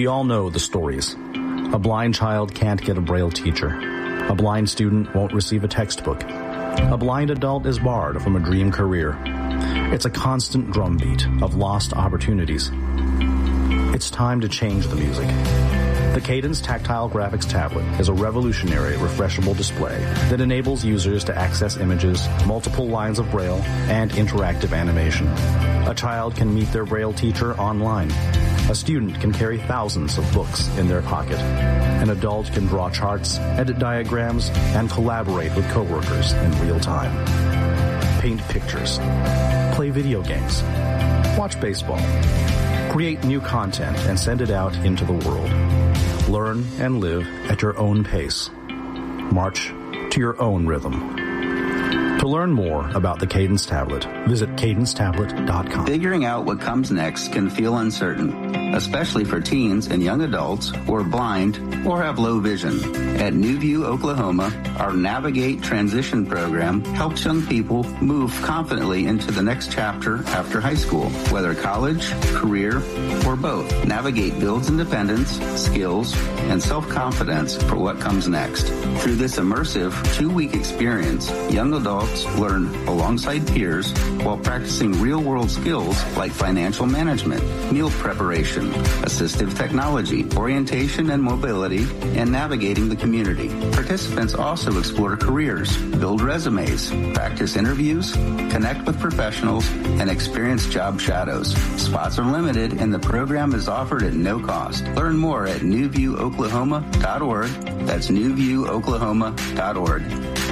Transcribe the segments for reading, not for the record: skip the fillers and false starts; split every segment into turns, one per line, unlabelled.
We all know the stories. A blind child can't get a Braille teacher. A blind student won't receive a textbook. A blind adult is barred from a dream career. It's a constant drumbeat of lost opportunities. It's time to change the music. The Cadence Tactile Graphics Tablet is a revolutionary refreshable display that enables users to access images, multiple lines of Braille, and interactive animation. A child can meet their Braille teacher online. A student can carry thousands of books in their pocket. An adult can draw charts, edit diagrams, and collaborate with coworkers in real time. Paint pictures. Play video games. Watch baseball. Create new content and send it out into the world. Learn and live at your own pace. March to your own rhythm. To learn more about the Cadence tablet, visit cadencetablet.com.
Figuring out what comes next can feel uncertain, especially for teens and young adults who are blind or have low vision. At New View, Oklahoma, our Navigate Transition program helps young people move confidently into the next chapter after high school, whether college, career, or both. Navigate builds independence, skills, and self-confidence for what comes next. Through this immersive 2-week experience, young adults learn alongside peers while practicing real-world skills like financial management, meal preparation, assistive technology, orientation and mobility, and navigating the community. Participants also explore careers, build resumes, practice interviews, connect with professionals, and experience job shadows. Spots are limited and the program is offered at no cost. Learn more at newviewoklahoma.org. That's newviewoklahoma.org.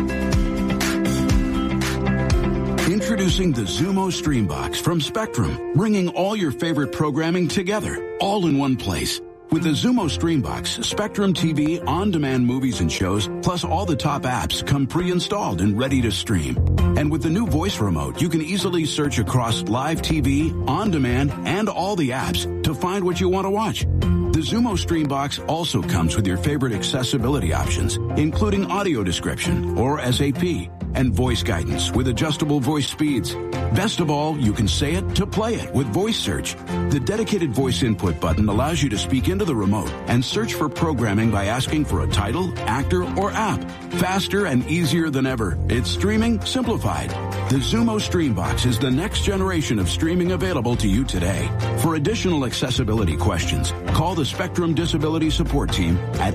Introducing the Zumo Streambox from Spectrum, bringing all your favorite programming together, all in one place. With the Zumo Streambox, Spectrum TV on-demand movies and shows, plus all the top apps come pre-installed and ready to stream. And with the new voice remote, you can easily search across live TV, on-demand, and all the apps to find what you want to watch. The Zumo Streambox also comes with your favorite accessibility options, including audio description, or SAP, and voice guidance with adjustable voice speeds. Best of all, you can say it to play it with Voice Search. The dedicated voice input button allows you to speak into the remote and search for programming by asking for a title, actor, or app. Faster and easier than ever. It's streaming simplified. The Zumo Streambox is the next generation of streaming available to you today. For additional accessibility questions, call the Spectrum Disability Support Team at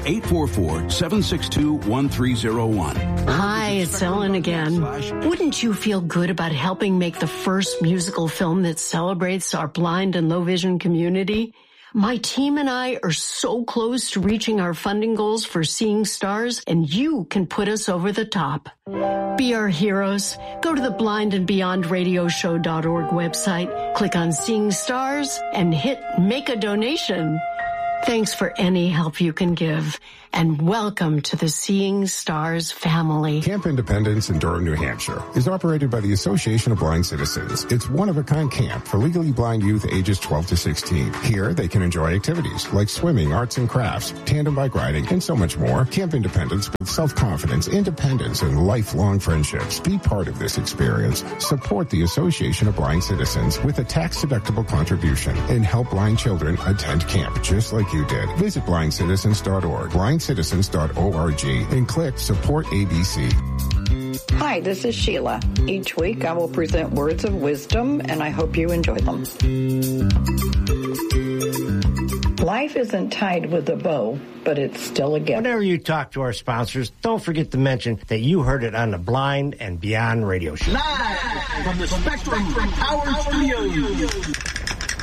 844-762-1301.
Hi, it's Ellen again. Wouldn't you feel good about helping make the first musical film that celebrates our blind and low vision community? My team and I are so close to reaching our funding goals for Seeing Stars, and you can put us over the top. Be our heroes. Go to the blindandbeyondradioshow.org website, click on Seeing Stars, and hit Make a Donation. Thanks for any help you can give, and welcome to the Seeing Stars family.
Camp Independence in Durham, New Hampshire is operated by the Association of Blind Citizens. It's one-of-a-kind camp for legally blind youth ages 12 to 16. Here, they can enjoy activities like swimming, arts and crafts, tandem bike riding, and so much more. Camp Independence with self-confidence, independence, and lifelong friendships. Be part of this experience. Support the Association of Blind Citizens with a tax-deductible contribution and help blind children attend camp just like you did. Visit blindcitizens.org, blindcitizens.org, and click Support ABC.
Hi, this is Sheila. Each week I will present words of wisdom, and I hope you enjoy them. Life isn't tied with a bow, but it's still a gift.
Whenever you talk to our sponsors, don't forget to mention that you heard it on the Blind and Beyond Radio Show.
Live from the Spectrum Power Studios.